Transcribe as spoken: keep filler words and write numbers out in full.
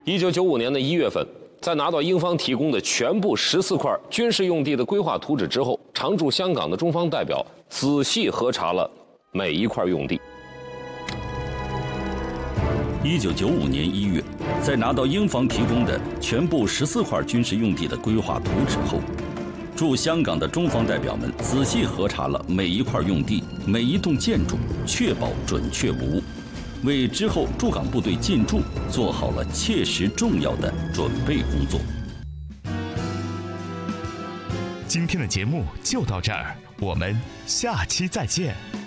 一九九五年的一月份，在拿到英方提供的全部十四块军事用地的规划图纸之后，常驻香港的中方代表仔细核查了每一块用地。 一九九五年一月，在拿到英方提供的全部十四块军事用地的规划图纸后，驻香港的中方代表们仔细核查了每一块用地、每一栋建筑，确保准确无误，为之后驻港部队进驻做好了切实重要的准备工作。 今天的节目就到这儿，我们下期再见。